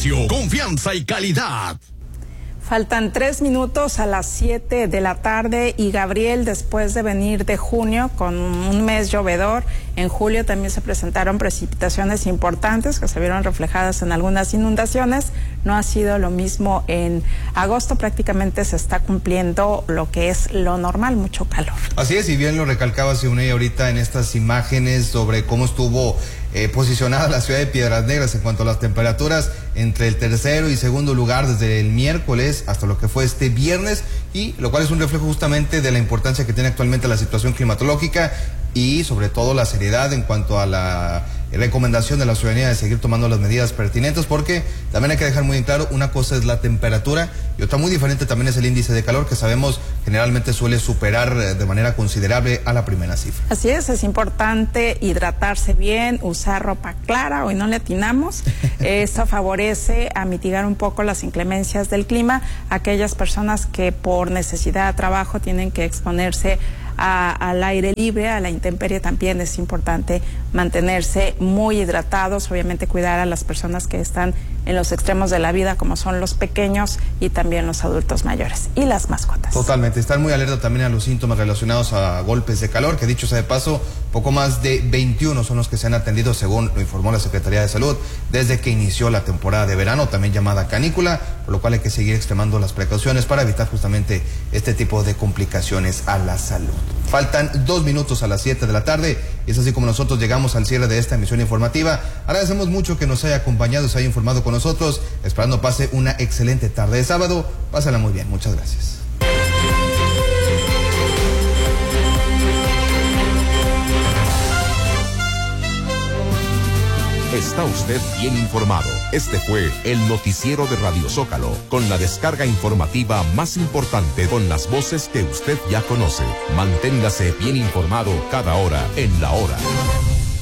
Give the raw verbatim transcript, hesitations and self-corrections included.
precio, confianza y calidad. Faltan tres minutos a las siete de la tarde y Gabriel, después de venir de junio con un mes llovedor, en julio también se presentaron precipitaciones importantes que se vieron reflejadas en algunas inundaciones. No ha sido lo mismo en agosto, prácticamente se está cumpliendo lo que es lo normal, mucho calor. Así es, y bien lo recalcaba Siuney ahorita en estas imágenes sobre cómo estuvo eh, posicionada la ciudad de Piedras Negras en cuanto a las temperaturas entre el tercero y segundo lugar desde el miércoles hasta lo que fue este viernes, y lo cual es un reflejo justamente de la importancia que tiene actualmente la situación climatológica y sobre todo la seriedad en cuanto a la recomendación de la ciudadanía de seguir tomando las medidas pertinentes, porque también hay que dejar muy en claro, una cosa es la temperatura y otra muy diferente también es el índice de calor, que sabemos generalmente suele superar de manera considerable a la primera cifra. Así es, es importante hidratarse bien, usar ropa clara, hoy no le atinamos. Esto favorece a mitigar un poco las inclemencias del clima. Aquellas personas que por necesidad de trabajo tienen que exponerse A, al aire libre, a la intemperie, también es importante mantenerse muy hidratados, obviamente cuidar a las personas que están en los extremos de la vida, como son los pequeños y también los adultos mayores y las mascotas. Totalmente, estar muy alerta también a los síntomas relacionados a golpes de calor, que dicho sea de paso, poco más de veintiuno son los que se han atendido, según lo informó la Secretaría de Salud, desde que inició la temporada de verano, también llamada canícula, por lo cual hay que seguir extremando las precauciones para evitar justamente este tipo de complicaciones a la salud. Faltan dos minutos a las siete de la tarde y es así como nosotros llegamos al cierre de esta emisión informativa. Agradecemos mucho que nos haya acompañado, se haya informado con nosotros, esperando pase una excelente tarde de sábado. Pásala muy bien, muchas gracias. Está usted bien informado. Este fue el noticiero de Radio Zócalo, con la descarga informativa más importante, con las voces que usted ya conoce. Manténgase bien informado cada hora en La Hora.